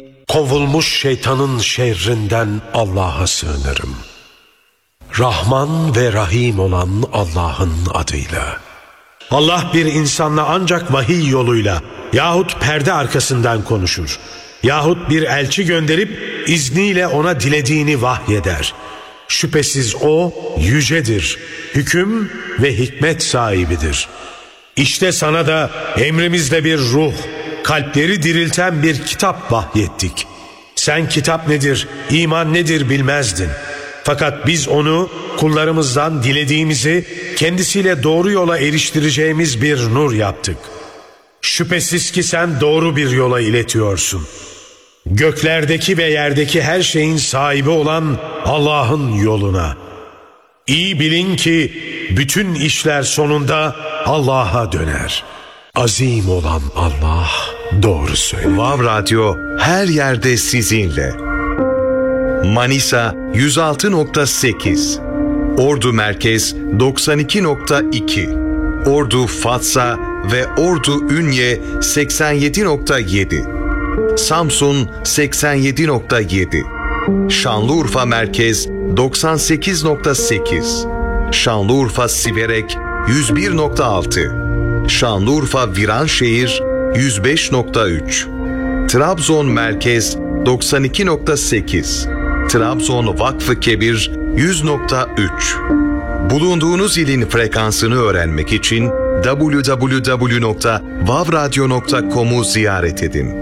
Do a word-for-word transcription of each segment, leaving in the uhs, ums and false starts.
Kovulmuş şeytanın şerrinden Allah'a sığınırım. Rahman ve Rahim olan Allah'ın adıyla. Allah bir insanla ancak vahiy yoluyla yahut perde arkasından konuşur. Yahut bir elçi gönderip izniyle ona dilediğini vahyeder. Şüphesiz o yücedir, hüküm ve hikmet sahibidir. İşte sana da emrimizde bir ruh, kalpleri dirilten bir kitap vahyettik. Sen kitap nedir, iman nedir bilmezdin. Fakat biz onu kullarımızdan dilediğimizi kendisiyle doğru yola eriştireceğimiz bir nur yaptık. Şüphesiz ki sen doğru bir yola iletiyorsun. Göklerdeki ve yerdeki her şeyin sahibi olan Allah'ın yoluna. İyi bilin ki bütün işler sonunda Allah'a döner. Azim olan Allah doğru söylüyor. Vav Radyo her yerde sizinle. Manisa yüz altı nokta sekiz, Ordu Merkez doksan iki nokta iki, Ordu Fatsa ve Ordu Ünye seksen yedi nokta yedi, Samsun seksen yedi nokta yedi, Şanlıurfa Merkez doksan sekiz nokta sekiz, Şanlıurfa Siverek yüz bir nokta altı, Şanlıurfa Viranşehir yüz beş nokta üç, Trabzon Merkez doksan iki nokta sekiz, Trabzon Vakfı Kebir yüz nokta üç. Bulunduğunuz ilin frekansını öğrenmek için double-u double-u double-u nokta vav radyo nokta com'u ziyaret edin.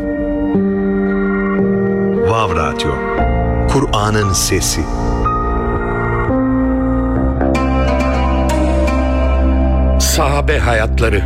Vav Radyo, Kur'an'ın sesi. Sahabe hayatları.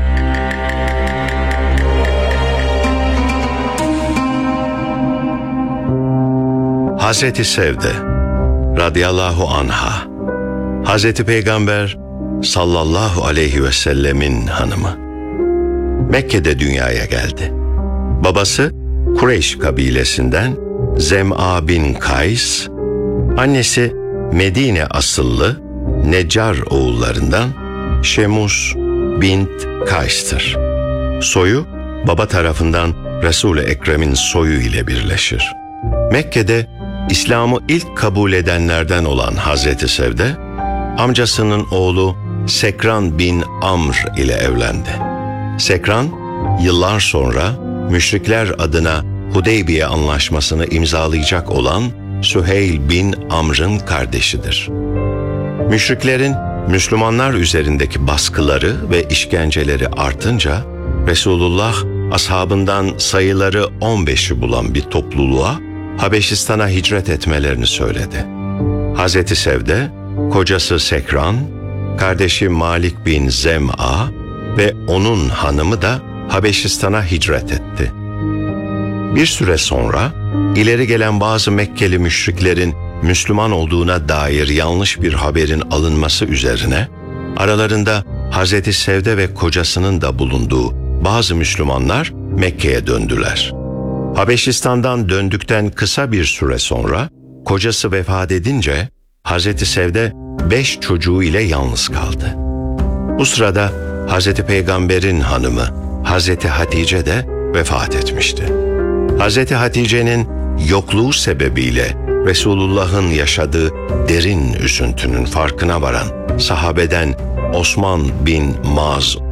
Hazreti Sevde radıyallahu anha, Hazreti Peygamber sallallahu aleyhi ve sellemin hanımı. Mekke'de dünyaya geldi. Babası Kureyş kabilesinden Zem'a bin Kays, annesi Medine asıllı Neccar oğullarından Şemus bint Kays'tır. Soyu baba tarafından Resul-i Ekrem'in soyu ile birleşir. Mekke'de İslam'ı ilk kabul edenlerden olan Hazreti Sevde, amcasının oğlu Sekran bin Amr ile evlendi. Sekran, yıllar sonra müşrikler adına Hudeybiye Anlaşması'nı imzalayacak olan Süheyl bin Amr'ın kardeşidir. Müşriklerin Müslümanlar üzerindeki baskıları ve işkenceleri artınca, Resulullah ashabından sayıları on beşi bulan bir topluluğa Habeşistan'a hicret etmelerini söyledi. Hazreti Sevde, kocası Sekran, kardeşi Malik bin Zem'a ve onun hanımı da Habeşistan'a hicret etti. Bir süre sonra ileri gelen bazı Mekkeli müşriklerin Müslüman olduğuna dair yanlış bir haberin alınması üzerine aralarında Hazreti Sevde ve kocasının da bulunduğu bazı Müslümanlar Mekke'ye döndüler. Habeşistan'dan döndükten kısa bir süre sonra kocası vefat edince Hazreti Sevde beş çocuğu ile yalnız kaldı. Bu sırada Hazreti Peygamber'in hanımı Hazreti Hatice de vefat etmişti. Hazreti Hatice'nin yokluğu sebebiyle Resulullah'ın yaşadığı derin üzüntünün farkına varan sahabeden Osman bin Maz